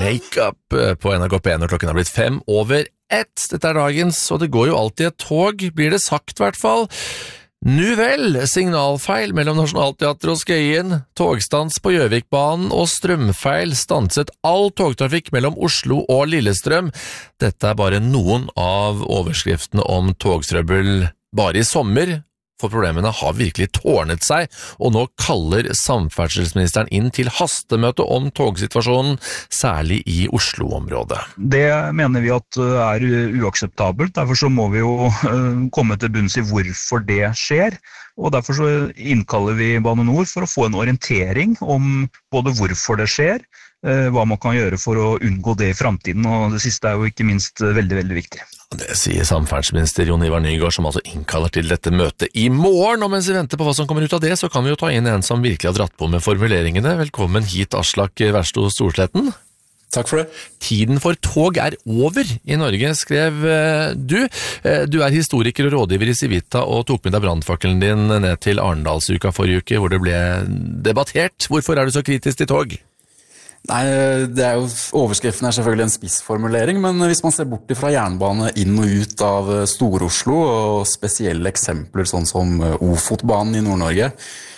Wake Up på NRK P1 når klokken har blitt 5:05. Dette dagens, og det går jo alltid et tog, blir det sagt I hvert fall. Nu vel, signalfeil mellom Nationaltheatret og Skøyen, togstans på Gjøvikbanen og strømfeil stanset all togtrafikk mellom Oslo og Lillestrøm. Dette bare noen av overskriftene om togstrøbbel bare I sommer, for problemene har virkelig tårnet seg, og nå kaller samferdselsministeren inn til hastemøte om togsituasjonen, særlig I Oslo-området. Det mener vi at uakseptabelt, derfor så må vi jo komme til bunns I hvorfor det skjer, og derfor så innkaller vi Bane Nor for å få en orientering om både hvorfor det skjer, hva man kan gjøre for å unngå det I fremtiden, og det siste jo ikke minst veldig, veldig viktig. Det sier samferdselsminister Jon-Ivar Nygård, som altså innkaller til dette møtet I morgen, og mens vi venter på hva som kommer ut av det, så kan vi jo ta inn en som virkelig har dratt på med formuleringene. Velkommen hit, Aslak Versto Storsletten. Takk for det. Tiden for tog over I Norge, skrev du. Du historiker og rådgiver I Civita og tok med deg brandfakkelen din ned til Arendalsuka forrige uke, hvor det ble debattert. Hvorfor du så kritisk til tog? Nei, det jo, overskriften selvfølgelig en spissformulering, men hvis man ser bort fra jernbane inn og ut av Stor-Oslo, og spesielle eksempler sånn som Ofotbanen I Nord-Norge,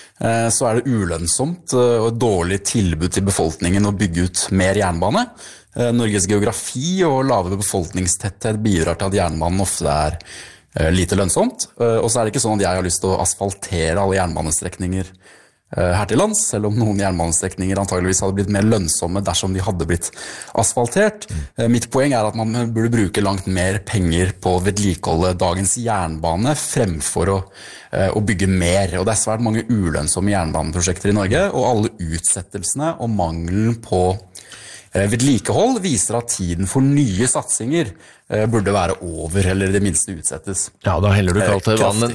så det ulønnsomt og et dårlig tilbud til befolkningen å bygge ut mer jernbane. Norges geografi og lave befolkningstetthet bidrar til at jernbanen ofte lite lønnsomt, og så det ikke sånn at jeg har lyst til å asfaltere alle jernbanestrekninger her til lands, selv om noen jernbanestrekninger antageligvis hadde blitt mer lønnsomme dersom de hadde blitt asfaltert. Mitt poeng at man burde bruke langt mer penger på å vedlikeholde dagens jernbane fremfor å bygge mer. Og det svært mange ulønnsomme jernbaneprosjekter I Norge, og alle utsettelsene og mangelen på vedlikehold viser at tiden for nye satsinger burde være over, eller det minste utsettes. Ja, da heller du kaldt vann,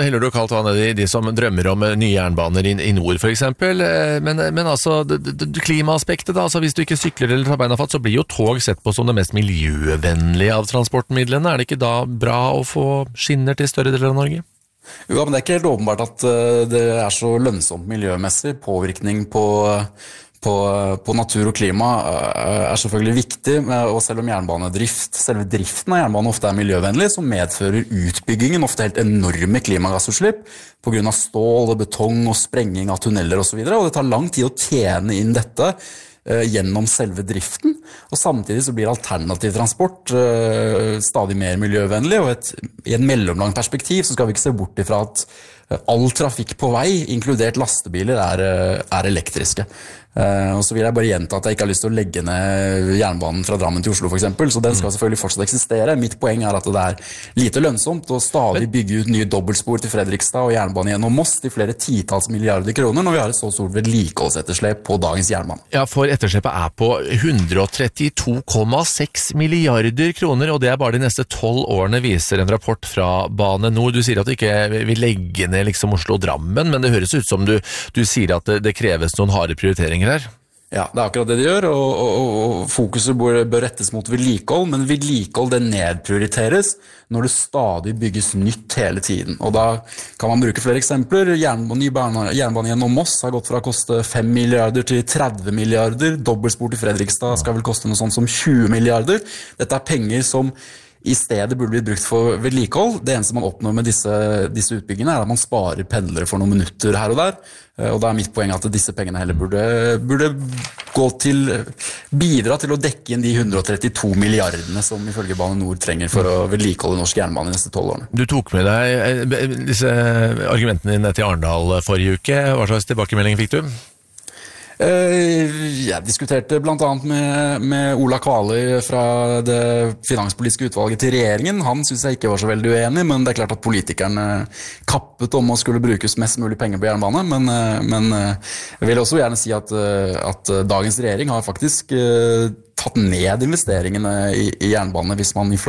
I de som drømmer om nye jernbaner I nord, for eksempel. Men altså, klimaaspektet da, altså hvis du ikke sykler eller tar beina fatt, så blir jo tog sett på som det mest miljøvennlige av transportmidlene. Det ikke da bra å få skinner til større deler av Norge? Jo, men det ikke helt åpenbart at det så lønnsomt miljømessig. Påvirkning på natur og klima selvfølgelig viktig, og selv om selve driften av jernbanen ofte miljøvennlig, så medfører utbyggingen ofte helt enorme klimagassutslipp på grunn av stål og betong og sprenging av tunneler og så videre, og det tar lang tid å tjene inn dette gjennom selve driften, og samtidig så blir alternativ transport stadig mer miljøvennlig, og I en mellomlangt perspektiv så skal vi ikke se bort ifra at all trafikk på vei, inkludert lastebiler, elektriske. Og så vil jeg bare gjenta at jeg ikke har lyst til å legge ned jernbanen fra Drammen til Oslo for eksempel, så den skal selvfølgelig fortsatt eksistere. Mitt poeng at det lite lønnsomt å stadig bygge ut nye dobbeltspor til Fredrikstad og jernbane gjennom Moss til flere titalls milliarder kroner når vi har et så stort vedlikeholdsetterslep på dagens jernbane. Ja, for etterslepet på 132,6 milliarder kroner, og det bare de neste 12 årene, viser en rapport fra Bane Nor. Du sier at du ikke vil legge ned liksom Oslo og Drammen, men det høres ut som du sier at det kreves noen harde prioriteringer her. Ja, det akkurat det de gjør, og fokuset bør rettes mot vedlikehold, men vedlikehold det nedprioriteres når det stadig bygges nytt hele tiden. Og da kan man bruke flere eksempler. Jernbane gjennom Moss har gått fra å koste 5 milliarder til 30 milliarder. Dobbeltspor til Fredrikstad skal vel koste noe sånt som 20 milliarder. Dette penger som I stedet burde bli brukt for vedlikehold. Det eneste man oppnår med disse utbyggingene at man sparer pendlere for noen minutter her og der. Og da mitt poeng at disse pengene heller burde gå bidra til å dekke inn de 132 milliardene som ifølge Bane Nor trenger for å vedlikeholde norsk jernbane de neste 12 årene. Du tok med deg disse argumentene dine til Arendal forrige uke. Hva slags tilbakemelding fikk du? Jeg diskuterte blant annet med Ola Kvaløy fra det finanspolitiske utvalget til regjeringen. Han synes jeg ikke var så veldig uenig, men det klart at politikerne kappet om å skulle brukes mest mulig penger på jernbane, men jeg vil også gjerne si at dagens regjering har faktisk tatt ned investeringene I jernbane hvis man